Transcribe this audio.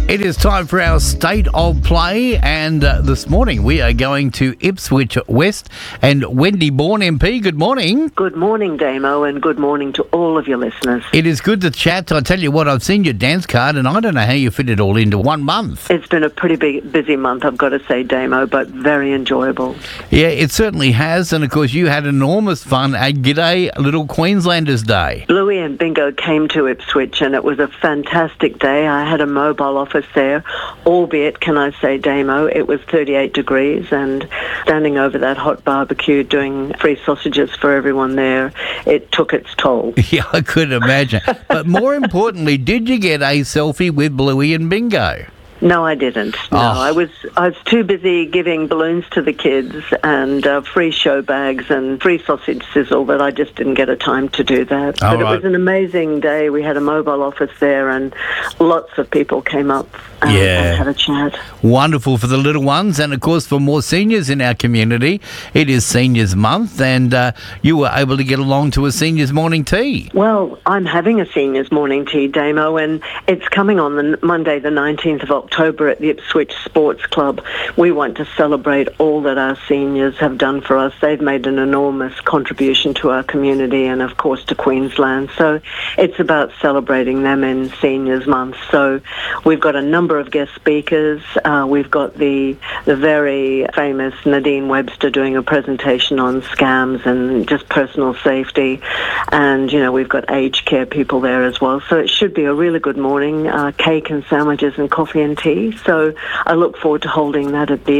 It is time for our State of Play, and this morning we are going to Ipswich West. And Wendy Bourne MP, good morning. Good morning, Damo, and good morning to all of your listeners. It is good to chat. I tell you what, I've seen your dance card, and I don't know how you fit it all into 1 month. It's been a pretty busy month, I've got to say, Damo, but very enjoyable. Yeah, it certainly has, and of course you had enormous fun at G'day Little Queenslanders Day. Bluey and Bingo came to Ipswich, and it was a fantastic day. I had a mobile office there, albeit, can I say, Damo, it was 38 degrees, and standing over that hot barbecue doing free sausages for everyone there, it took its toll. Yeah, I could imagine. But more importantly, did you get a selfie with Bluey and Bingo? No, I didn't. No, I was too busy giving balloons to the kids and free show bags and free sausage sizzle that I just didn't get a time to do that. But it was an amazing day. We had a mobile office there and lots of people came up and had a chat. Wonderful for the little ones, and of course for more seniors in our community. It is Seniors Month, and you were able to get along to a Seniors Morning Tea. Well, I'm having a Seniors Morning Tea, Damo, and it's coming on Monday the 19th of October at the Ipswich Sports Club. We want to celebrate all that our seniors have done for us. They've made an enormous contribution to our community and, of course, to Queensland. So it's about celebrating them in Seniors Month. So we've got a number of guest speakers. We've got the very famous Nadine Webster doing a presentation on scams and just personal safety. And, you know, we've got aged care people there as well. So it should be a really good morning, cake and sandwiches and coffee and tea. So I look forward to holding that at the